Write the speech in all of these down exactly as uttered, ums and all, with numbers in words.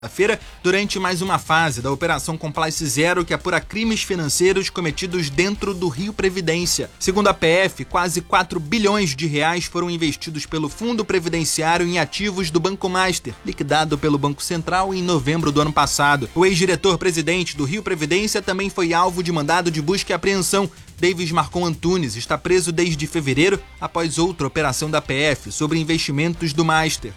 feira durante mais uma fase da Operação Compliance Zero, que apura crimes financeiros cometidos dentro do Rio Previdência. Segundo a P F, quase quatro bilhões de reais foram investidos pelo Fundo Previdenciário em ativos do Banco Master, liquidado pelo Banco Central em novembro do ano passado. O ex-diretor-presidente do Rio Previdência também foi alvo de mandado de busca e apreensão. Davis Marcon Antunes está preso desde fevereiro após outra operação da P F sobre investimentos do Master.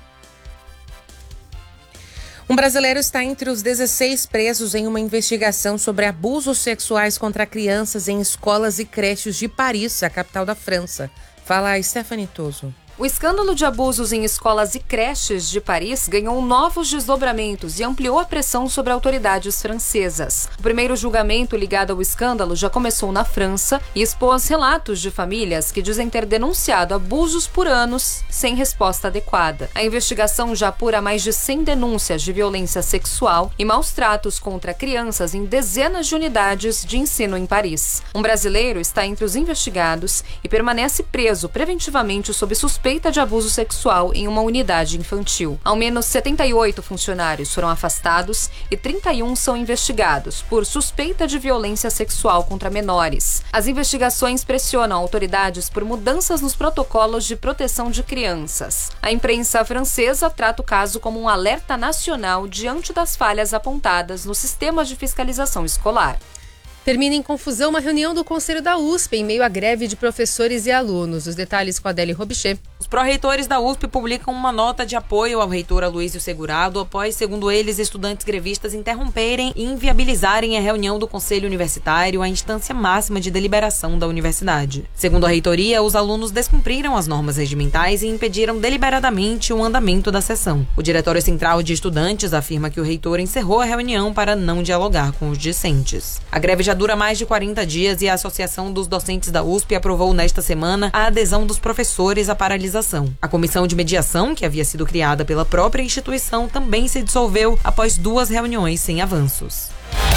Um brasileiro está entre os dezesseis presos em uma investigação sobre abusos sexuais contra crianças em escolas e creches de Paris, a capital da França. Fala a Stephanie Toso. O escândalo de abusos em escolas e creches de Paris ganhou novos desdobramentos e ampliou a pressão sobre autoridades francesas. O primeiro julgamento ligado ao escândalo já começou na França e expôs relatos de famílias que dizem ter denunciado abusos por anos sem resposta adequada. A investigação já apura mais de cem denúncias de violência sexual e maus tratos contra crianças em dezenas de unidades de ensino em Paris. Um brasileiro está entre os investigados e permanece preso preventivamente sob suspeita suspeita de abuso sexual em uma unidade infantil. Ao menos setenta e oito funcionários foram afastados e trinta e um são investigados por suspeita de violência sexual contra menores. As investigações pressionam autoridades por mudanças nos protocolos de proteção de crianças. A imprensa francesa trata o caso como um alerta nacional diante das falhas apontadas no sistema de fiscalização escolar. Termina em confusão uma reunião do Conselho da U S P em meio à greve de professores e alunos. Os detalhes com a Adélia Robichê. Os pró-reitores da U S P publicam uma nota de apoio ao reitor Aloysio Segurado após, segundo eles, estudantes grevistas interromperem e inviabilizarem a reunião do Conselho Universitário, a instância máxima de deliberação da universidade. Segundo a reitoria, os alunos descumpriram as normas regimentais e impediram deliberadamente o andamento da sessão. O Diretório Central de Estudantes afirma que o reitor encerrou a reunião para não dialogar com os discentes. A greve já dura mais de quarenta dias e a Associação dos Docentes da U S P aprovou nesta semana a adesão dos professores à paralisação. A comissão de mediação, que havia sido criada pela própria instituição, também se dissolveu após duas reuniões sem avanços.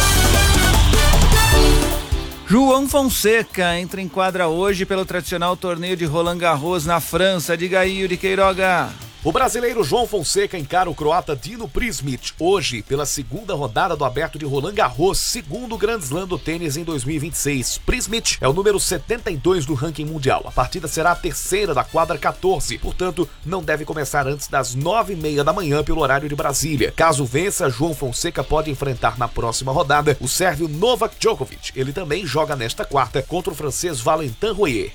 João Fonseca entra em quadra hoje pelo tradicional torneio de Roland Garros na França. Diga aí, Yuri Queiroga. O brasileiro João Fonseca encara o croata Dino Prismic hoje pela segunda rodada do Aberto de Roland Garros, segundo Grand Slam do tênis em dois mil e vinte e seis. Prismic é o número setenta e dois do ranking mundial. A partida será a terceira da quadra quatorze, portanto não deve começar antes das nove e meia da manhã pelo horário de Brasília. Caso vença, João Fonseca pode enfrentar na próxima rodada o sérvio Novak Djokovic. Ele também joga nesta quarta contra o francês Valentin Royer.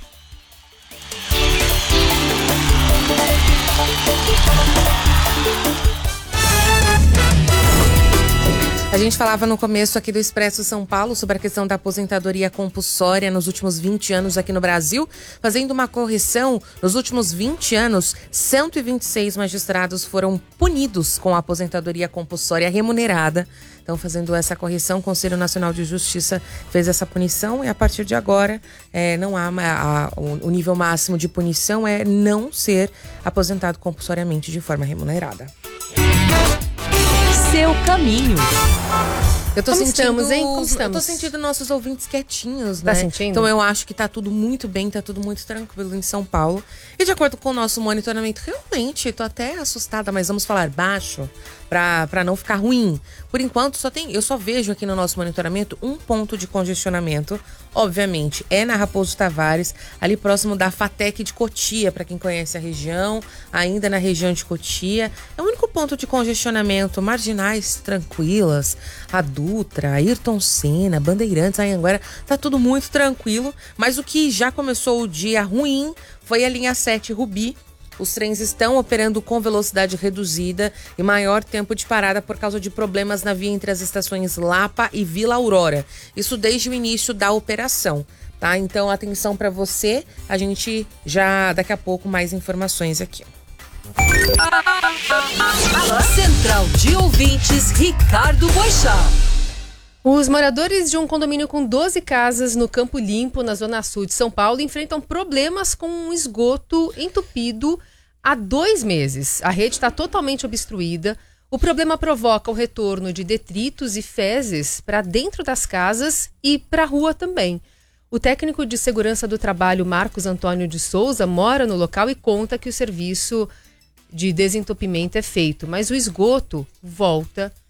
A gente falava no começo aqui do Expresso São Paulo sobre a questão da aposentadoria compulsória nos últimos vinte anos aqui no Brasil. Fazendo uma correção, nos últimos vinte anos, cento e vinte e seis magistrados foram punidos com a aposentadoria compulsória remunerada. Então, fazendo essa correção, o Conselho Nacional de Justiça fez essa punição e a partir de agora é, não há a, a, o nível máximo de punição é não ser aposentado compulsoriamente de forma remunerada. Seu caminho. Eu tô Como sentindo, estamos, hein? Como estamos? Eu tô sentindo nossos ouvintes quietinhos, Tá né? sentindo? Então eu acho que tá tudo muito bem, tá tudo muito tranquilo em São Paulo. E de acordo com o nosso monitoramento, realmente, tô até assustada, mas vamos falar baixo pra, pra não ficar ruim. Por enquanto, só tem, eu só vejo aqui no nosso monitoramento um ponto de congestionamento. Obviamente, é na Raposo Tavares, ali próximo da Fatec de Cotia, para quem conhece a região, ainda na região de Cotia. É o único ponto de congestionamento, marginais tranquilas, a Dutra, Ayrton Senna, Bandeirantes, Anhanguera, tá tudo muito tranquilo. Mas o que já começou o dia ruim foi a linha sete Rubi. Os trens estão operando com velocidade reduzida e maior tempo de parada por causa de problemas na via entre as estações Lapa e Vila Aurora. Isso desde o início da operação, tá? Então, atenção para você. A gente já, daqui a pouco, mais informações aqui. Central de Ouvintes, Ricardo Boixá. Os moradores de um condomínio com doze casas no Campo Limpo, na zona sul de São Paulo, enfrentam problemas com um esgoto entupido há dois meses. A rede está totalmente obstruída. O problema provoca o retorno de detritos e fezes para dentro das casas e para a rua também. O técnico de segurança do trabalho, Marcos Antônio de Souza, mora no local e conta que o serviço de desentupimento é feito, mas o esgoto volta